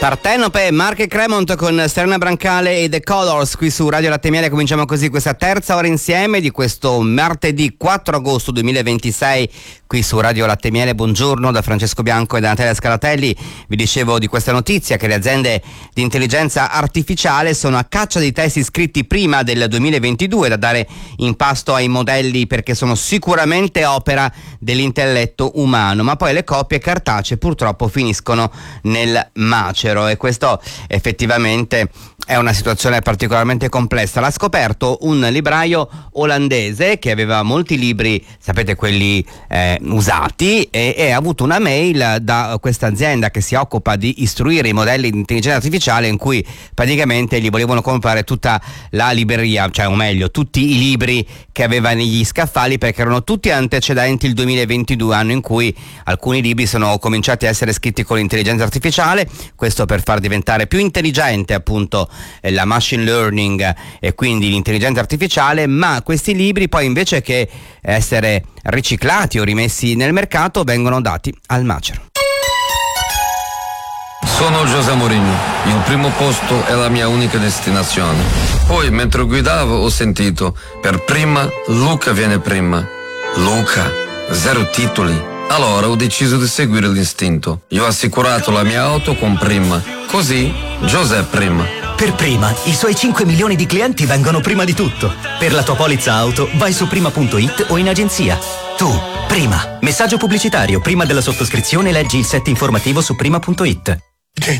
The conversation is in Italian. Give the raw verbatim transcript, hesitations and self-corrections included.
Partenope, Mark e Cremont con Serena Brancale e The Colors qui su Radio Latte Miele. Cominciamo così questa terza ora insieme di questo martedì quattro agosto duemilaventisei qui su Radio Latte Miele. Buongiorno da Francesco Bianco e da Natalia Scalatelli. Vi dicevo di questa notizia che le aziende di intelligenza artificiale sono a caccia di testi scritti prima del duemilaventidue da dare in pasto ai modelli, perché sono sicuramente opera dell'intelletto umano, ma poi le copie cartacee purtroppo finiscono nel macero. E questo effettivamente è una situazione particolarmente complessa. L'ha scoperto un libraio olandese che aveva molti libri, sapete, quelli eh, usati, e, e ha avuto una mail da questa azienda che si occupa di istruire i modelli di intelligenza artificiale, in cui praticamente gli volevano comprare tutta la libreria, cioè o meglio tutti i libri che aveva negli scaffali, perché erano tutti antecedenti il duemilaventidue, anno in cui alcuni libri sono cominciati a essere scritti con l'intelligenza artificiale. Questo per far diventare più intelligente appunto la machine learning e quindi l'intelligenza artificiale, ma questi libri poi, invece che essere riciclati o rimessi nel mercato, vengono dati al macero. Sono José Mourinho, il primo posto è la mia unica destinazione. Poi mentre guidavo ho sentito, per prima Luca viene prima. Luca, zero titoli. Allora ho deciso di seguire l'istinto. Io ho assicurato la mia auto con Prima. Così José Prima. Per Prima, i suoi cinque milioni di clienti vengono prima di tutto. Per la tua polizza auto vai su prima punto it o in agenzia. Tu, Prima. Messaggio pubblicitario. Prima della sottoscrizione leggi il set informativo su prima punto it.